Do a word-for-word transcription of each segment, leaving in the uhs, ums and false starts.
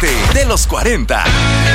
parte de los cuarenta.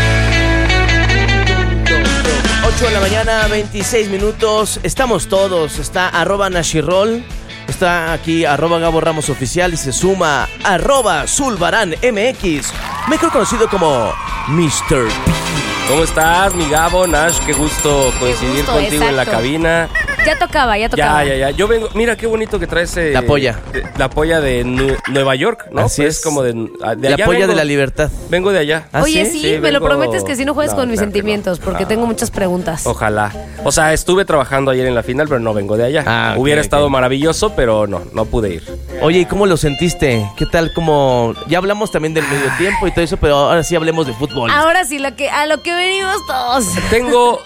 ocho de la mañana, veintiséis minutos. Estamos todos. Está arroba Nashirol. Está aquí arroba Gabo Ramos Oficial. Y se suma arroba Zulbarán M X, mejor conocido como mister P. ¿Cómo estás, mi Gabo, Nash? Qué gusto coincidir gusto, contigo exacto. en la cabina. Ya tocaba, ya tocaba. Ya, ya, ya. Yo vengo, mira qué bonito que traes. Eh, La polla. de- la polla de Nu- Nueva York, ¿no? Así Pues es. como de, de La allá polla vengo. de la libertad. Vengo de allá. ¿Ah, Oye, sí? sí, Sí, me lo vengo- prometes que si no juegues No, con mis claro que sentimientos, no. porque No. tengo muchas preguntas. Ojalá. O sea, estuve trabajando ayer en la final, pero no vengo de allá. Ah, ok, Hubiera ok. estado maravilloso, pero no, no pude ir. Oye, ¿y cómo lo sentiste? ¿Qué tal? Como ya hablamos también del medio tiempo y todo eso, pero ahora sí hablemos de fútbol. Ahora sí, lo que, a lo que venimos todos. Tengo,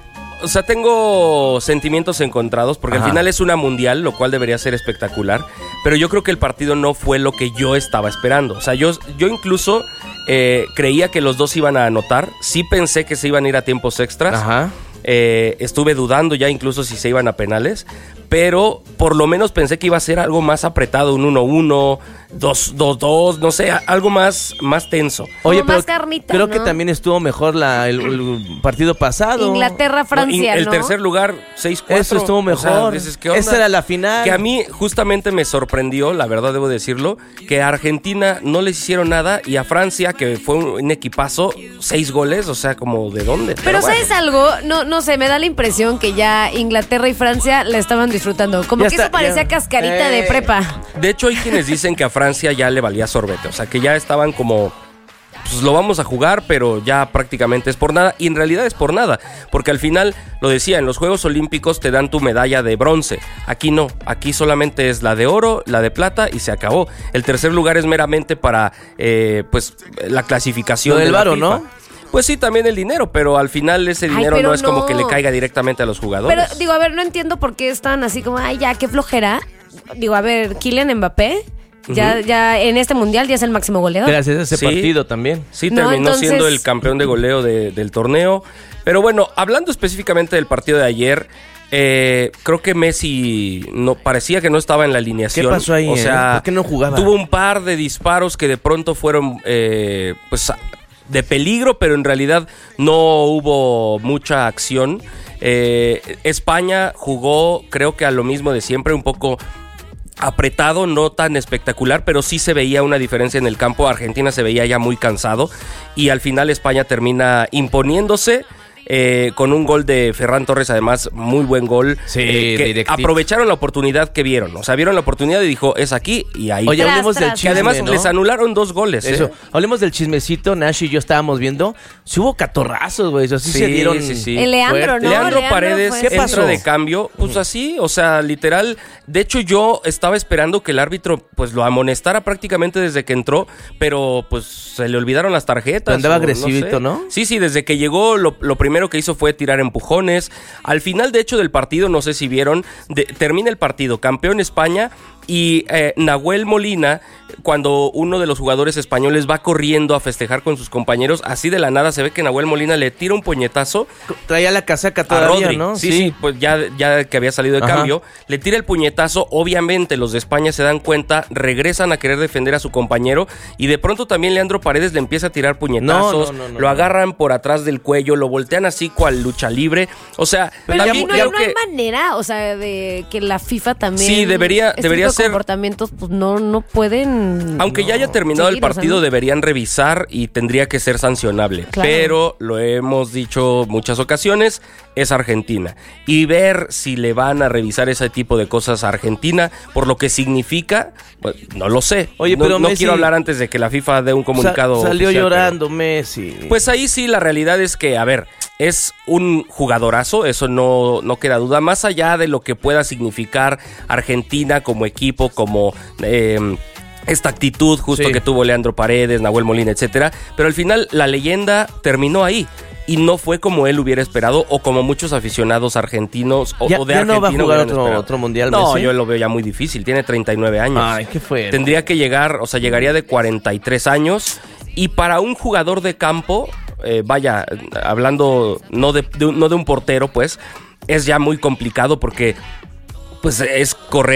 o sea, tengo sentimientos encontrados porque Ajá. al final es una mundial, lo cual debería ser espectacular, pero yo creo que el partido no fue lo que yo estaba esperando. O sea, yo, yo incluso eh, creía que los dos iban a anotar, sí pensé que se iban a ir a tiempos extras. Ajá. Eh, estuve dudando ya incluso si se iban a penales, pero por lo menos pensé que iba a ser algo más apretado, un uno uno, dos dos dos, no sé, algo más, más tenso. Oye, Como pero más carnita, creo ¿no? que también estuvo mejor la, el, el partido pasado. Inglaterra-Francia, ¿no? El tercer lugar, seis cuatro. Eso estuvo mejor. O sea, dices, ¿qué onda? Esa era la final. Que a mí justamente me sorprendió, la verdad debo decirlo, que a Argentina no les hicieron nada y a Francia, que fue un, un equipazo, seis goles, o sea, como ¿de dónde? Pero bueno. ¿sabes algo? No, no sé, me da la impresión que ya Inglaterra y Francia la estaban disfrutando. Como Ya que está, eso parecía ya. cascarita Eh. de prepa. De hecho, hay quienes dicen que a Francia ya le valía sorbete, o sea, que ya estaban como, pues lo vamos a jugar, pero ya prácticamente es por nada, y en realidad es por nada, porque al final, lo decía, en los Juegos Olímpicos te dan tu medalla de bronce, aquí no, aquí solamente es la de oro, la de plata, y se acabó. El tercer lugar es meramente para, eh, pues, la clasificación Lo del de la varo, FIFA. ¿no? Pues sí, también el dinero, pero al final ese Ay, dinero pero no es como no. que le caiga directamente a los jugadores. Pero digo, a ver, no entiendo por qué están así como, ay, ya, qué flojera. Digo, a ver, Kylian Mbappé, ya, Ujú. ya en este mundial ya es el máximo goleador. Gracias a ese Sí. partido también. Sí, No, terminó entonces- siendo el campeón de goleo de- del torneo. Pero bueno, hablando específicamente del partido de ayer, eh, creo que Messi no parecía que no estaba en la alineación. ¿Qué pasó ahí, O eh? sea, ¿Por qué no jugaba? Tuvo un par de disparos que de pronto fueron, eh, pues, de peligro, pero en realidad no hubo mucha acción. Eh, España jugó, creo que a lo mismo de siempre, un poco apretado, no tan espectacular, pero sí se veía una diferencia en el campo. Argentina se veía ya muy cansado y al final España termina imponiéndose eh, con un gol de Ferran Torres, además muy buen gol. Sí, eh, que directito. aprovecharon la oportunidad que vieron, o sea, vieron la oportunidad y dijo, es aquí y ahí. Oye, Tras, hablemos del tras. chisme, que además ¿no? les anularon dos goles. ¿eh? Eso, hablemos del chismecito. Nash y yo estábamos viendo. Sí hubo catorrazos, güey. Eso sí, Sí, se dieron. sí, sí. El Leandro, fuerte. ¿no? Leandro, Leandro Paredes fue- ¿Qué entra pasó? de cambio, pues así, o sea, literal. De hecho, yo estaba esperando que el árbitro pues lo amonestara prácticamente desde que entró, pero pues se le olvidaron las tarjetas. Pero andaba o agresivito, sé. ¿no? Sí, sí, desde que llegó lo, lo primero que hizo fue tirar empujones. Al final, de hecho, del partido, no sé si vieron, de- termina el partido, campeón España. Y eh, Nahuel Molina, cuando uno de los jugadores españoles va corriendo a festejar con sus compañeros, así de la nada se ve que Nahuel Molina le tira un puñetazo Traía la casaca a todavía, Rodri. ¿no? Sí, sí, pues ya, ya que había salido de Ajá. cambio, le tira el puñetazo. Obviamente los de España se dan cuenta, regresan a querer defender a su compañero y de pronto también Leandro Paredes le empieza a tirar puñetazos, No, no, no, no, lo no. agarran por atrás del cuello, lo voltean así cual lucha libre. O sea, Pero ya- aquí también no, hay, creo no hay que- manera, o sea, de que la FIFA también... Sí, debería- este debería tipo de ser- comportamientos, pues no, no pueden... Aunque ya no, haya terminado el seguir, o sea, partido, ¿no? deberían revisar y tendría que ser sancionable. Claro. Pero lo hemos dicho muchas ocasiones, es Argentina. Y ver si le van a revisar ese tipo de cosas a Argentina, por lo que significa, pues no lo sé. Oye, no, pero no Messi- quiero hablar antes de que la FIFA dé un comunicado. Sa- salió oficial, llorando Messi. pero- Pues ahí sí, la realidad es que, a ver, es un jugadorazo, eso no, no queda duda. Más allá de lo que pueda significar Argentina como equipo, como... Eh, esta actitud justo Sí. que tuvo Leandro Paredes, Nahuel Molina, etcétera, pero al final la leyenda terminó ahí y no fue como él hubiera esperado o como muchos aficionados argentinos o, Ya- o de ya no va a Argentina jugar hubieran otro- esperado. otro mundial, No, Messi. yo lo veo ya muy difícil, tiene treinta y nueve años. Ay, qué fue. Tendría que llegar, o sea, llegaría de cuarenta y tres años y para un jugador de campo, eh, vaya, hablando no de, de un- no de un portero, pues, es ya muy complicado porque pues es correr,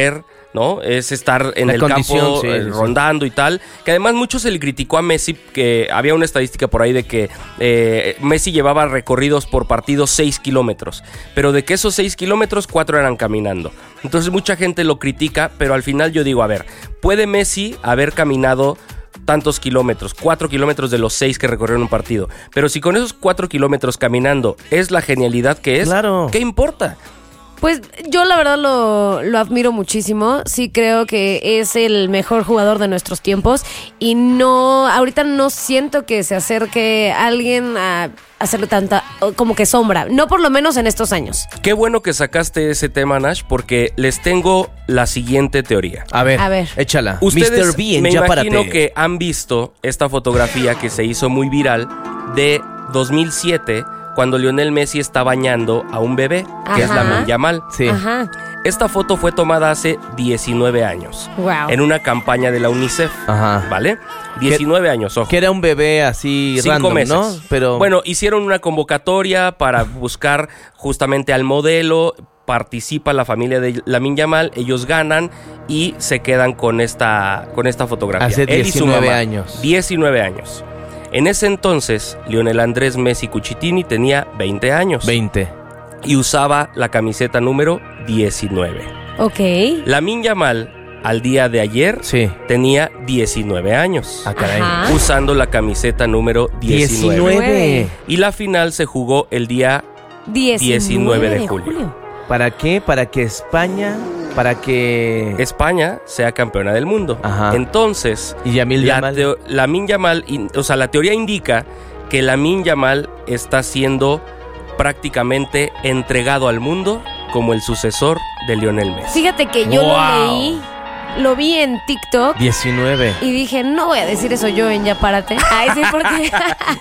¿no? Es estar en La el condición, campo sí, eh, sí, sí. rondando y tal. Que además mucho se le criticó a Messi, que había una estadística por ahí de que eh, Messi llevaba recorridos por partido seis kilómetros. Pero de que esos seis kilómetros, cuatro eran caminando. Entonces mucha gente lo critica, pero al final yo digo, a ver, ¿puede Messi haber caminado tantos kilómetros, cuatro kilómetros de los seis que recorrió en un partido? Pero si con esos cuatro kilómetros caminando es la genialidad que es, Claro. ¿qué importa? Pues yo la verdad lo, lo admiro muchísimo. Sí creo que es el mejor jugador de nuestros tiempos. Y no, ahorita no siento que se acerque alguien a hacerle tanta, como que sombra. No por lo menos en estos años. Qué bueno que sacaste ese tema, Nash, porque les tengo la siguiente teoría. A ver, A ver. échala. Ustedes mister B en me Ya imagino Párate. que han visto esta fotografía que se hizo muy viral de dos mil siete, cuando Lionel Messi está bañando a un bebé, que Ajá. es Lamine Yamal. Sí. Ajá. Esta foto fue tomada hace diecinueve años, Wow. en una campaña de la UNICEF, Ajá. ¿vale? diecinueve años, ojo. Que era un bebé así Cinco random, meses. ¿no? Pero Bueno, hicieron una convocatoria para buscar justamente al modelo. Participa la familia de Lamine Yamal, ellos ganan y se quedan con esta, con esta fotografía. Hace Él y su diecinueve mamá. años. diecinueve años. En ese entonces, Lionel Andrés Messi Cucitini tenía veinte años veinte. y usaba la camiseta número diecinueve. Ok. Lamine Yamal, al día de ayer, Sí. tenía diecinueve años, Ah, caray. Ajá. usando la camiseta número diecinueve. diecinueve. Y la final se jugó el día diecinueve de julio. ¿Para qué? Para que España, para que España sea campeona del mundo. Ajá. Entonces, y Yamil la Yamal. teo- Lamine Yamal, in- o sea, la teoría indica que Lamine Yamal está siendo prácticamente entregado al mundo como el sucesor de Lionel Messi. Fíjate que yo Wow. lo leí, lo vi en TikTok diecinueve. y dije, no voy a decir eso yo en Ya Párate. Ay, sí, porque...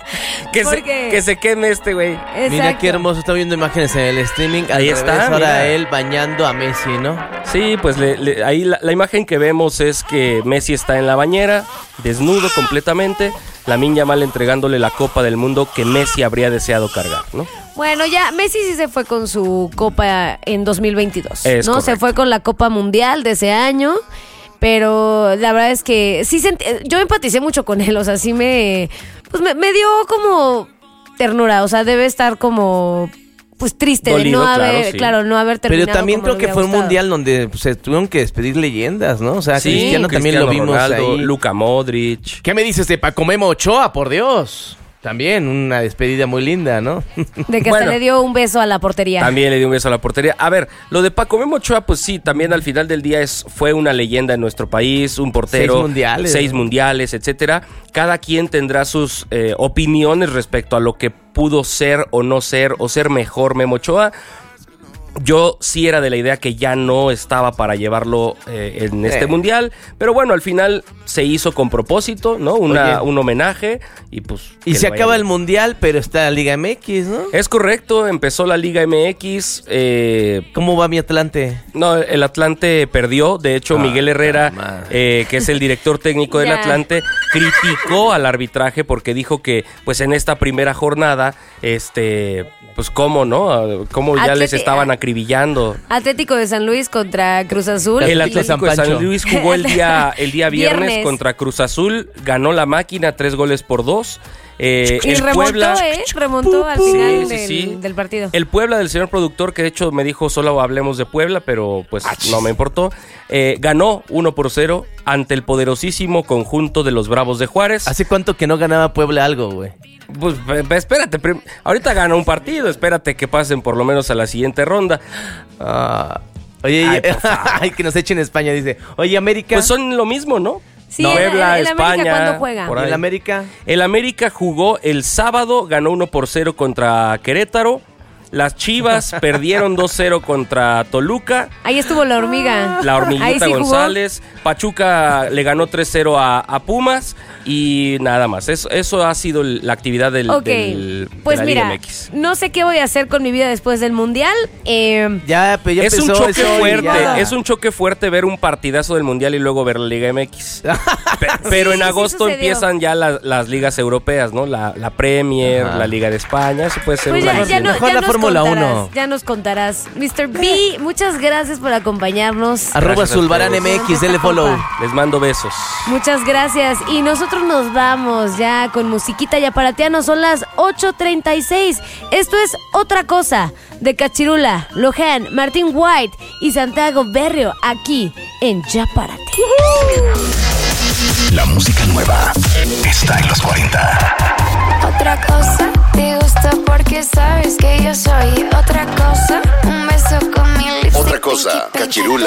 Que se, porque- que se queme este güey. Mira Exacto. qué hermoso, está viendo imágenes en el streaming. Al Ahí revés, está, ahora mira. él bañando a Messi, ¿no? Sí, pues le- le- ahí la, la imagen que vemos es que Messi está en la bañera, desnudo completamente, Lamine Yamal entregándole la Copa del Mundo que Messi habría deseado cargar, ¿no? Bueno, ya Messi sí se fue con su Copa en dos mil veintidós, Es ¿no? Se correcto. fue con la Copa Mundial de ese año, pero la verdad es que sí sentí- yo empaticé mucho con él, o sea, sí me pues me, me dio como ternura, o sea, debe estar como pues triste Dolido, de no claro, haber, sí. claro, no haber terminado. Pero también como creo le que hubiera fue un gustado. mundial donde pues, se tuvieron que despedir leyendas, ¿no? O sea, Sí, Cristiano también lo Cristiano vimos Ronaldo, ahí. Luka Modric. ¿Qué me dices de Paco Memo Ochoa, por Dios? También una despedida muy linda, ¿no? De que Bueno. hasta le dio un beso a la portería. También le dio un beso a la portería. A ver, lo de Paco Memo Ochoa, pues sí, también al final del día es, fue una leyenda en nuestro país, un portero. Seis mundiales, Seis ¿no? mundiales, etcétera. Cada quien tendrá sus eh, opiniones respecto a lo que pudo ser o no ser, o ser mejor Memo Ochoa. Yo sí era de la idea que ya no estaba para llevarlo eh, en este Eh. mundial, pero bueno, al final se hizo con propósito, ¿no? Una, Oye. un homenaje y pues... Y que se le vaya acaba bien. el mundial, pero está la Liga M X, ¿no? Es correcto, empezó la Liga M X, eh, ¿Cómo va mi Atlante? no, el Atlante perdió. De hecho, Ah, Miguel Herrera, madre. eh, que es el director técnico del Ya. Atlante, criticó al arbitraje porque dijo que, pues, en esta primera jornada, este, pues, cómo, ¿no? Cómo ya les Atleti- estaban acribillando. Atlético de San Luis contra Cruz Azul. El Atlético Atlético San de San Pancho. Luis jugó el día, el día viernes, Viernes. contra Cruz Azul, ganó la máquina, tres goles por dos. Eh, Y el remontó, Puebla, ¿eh? Remontó al Sí, final sí, del, sí. del partido. El Puebla del señor productor, que de hecho me dijo solo hablemos de Puebla, pero pues no me importó, eh, ganó uno por cero ante el poderosísimo conjunto de los Bravos de Juárez. ¿Hace cuánto que no ganaba Puebla algo, güey? Pues pe- pe- espérate, prim- ahorita gana un partido, espérate que pasen por lo menos a la siguiente ronda. Ah, oye, Ay, y- por favor. ay, que nos echen España, dice. Oye, América. Pues son lo mismo, ¿no? Sí, No, el- Puebla, el América, España, ¿cuándo juega? por ¿Y ahí. el América? El América jugó el sábado, ganó uno por cero contra Querétaro. Las Chivas perdieron dos cero contra Toluca. Ahí estuvo la hormiga. La Ahí Hormiguita sí jugó. González. Pachuca le ganó tres cero a, a Pumas. Y nada más, eso, eso ha sido la actividad del, Ok, del pues de la mira, Liga M X. no sé qué voy a hacer con mi vida después del Mundial. Eh, Ya, pues ya Es un empezó choque eso y fuerte, ya. es un choque fuerte ver un partidazo del Mundial y luego ver la Liga M X. Pe- pero Sí, en sí agosto sucedió. empiezan ya la- las ligas europeas, ¿no? La, la Premier, Ajá. la Liga de España, eso puede ser Pues una ya, ya, no, Mejor ya la nos Fórmula contarás, uno. ya nos contarás. mister B, muchas gracias por acompañarnos. Arroba Gracias a Zulbarán todos. M X, dele follow. Les mando besos. Muchas gracias. Y nosotros nos vamos ya con musiquita y aparatiano. Son las ocho treinta y seis. Esto es Otra Cosa de Cachirula, Lohan, Martín White y Santiago Berrio aquí en Ya Párate. La música nueva está en los cuarenta. Otra cosa, te gusta porque sabes que yo soy otra cosa. Un beso con mi lipstick. Otra cosa, pinky, Cachirula,